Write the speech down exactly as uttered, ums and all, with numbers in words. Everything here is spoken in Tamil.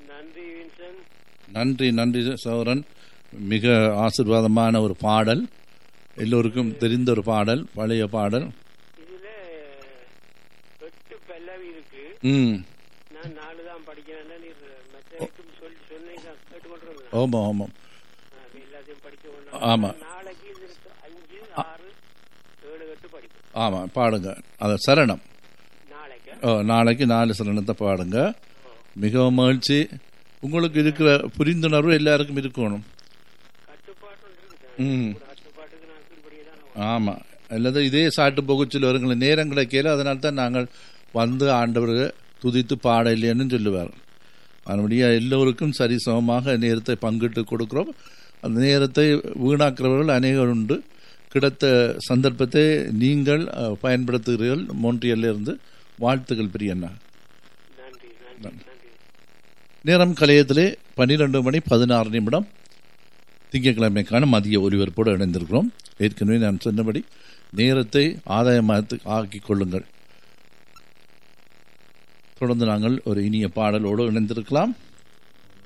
நன்றி வின்சன். நன்றி நன்றி சௌரன். மிக ஆசீர்வாதமான ஒரு பாடல், எல்லோருக்கும் தெரிந்த ஒரு பாடல், பழைய பாடல். இதுல எட்டு பல்லவி இருக்கு. ம் நான் நாலு தான் படிக்கிறேன். சொல்லி சொன்னீங்க கேட்டுக்கொண்டிருந்தேன். ஆமா ஆமா எல்லாத்தையும் படிக்க ஆமா நாளைக்கு அஞ்சு ஆறு ஏழு எட்டு படிக்கும். ஆமா பாடுங்க. அது சரணம். நாளைக்கு ஓ நாளைக்கு நாலு சரணத்தை பாடுங்க. மிகவும் மகிழ்ச்சி. உங்களுக்கு இருக்கிற புரிந்துணர்வு எல்லாருக்கும் இருக்கணும். ம் ஆமாம். அல்லது இதே சாட்டு போகுச்சில் வருங்கள நேரம் கிடைக்கல, அதனால தான் நாங்கள் வந்து ஆண்டவர்கள் துதித்து பாட இல்லைன்னு சொல்லுவார். அதனுடைய எல்லோருக்கும் சரிசமமாக நேரத்தை பங்கிட்டு கொடுக்கிறோம். அந்த நேரத்தை வீணாக்கிறவர்கள் அநேகர் உண்டு. கிடைத்த சந்தர்ப்பத்தை நீங்கள் பயன்படுத்துகிறீர்கள். மோன்ட்ரியல்ல இருந்து வாழ்த்துக்கள் பிரியண்ணா. நேரம் கலையத்திலே பன்னிரண்டு மணி பதினாறு நிமிடம் திங்கட்கிழமைக்கான மதிய ஒலிபரப்போடு இணைந்திருக்கிறோம். ஏற்கனவே நான் சொன்னபடி நேரத்தை ஆதாயமாக ஆக்கிக் கொள்ளுங்கள். தொடர்ந்து நாங்கள் ஒரு இனிய பாடலோடு இணைந்திருக்கலாம்.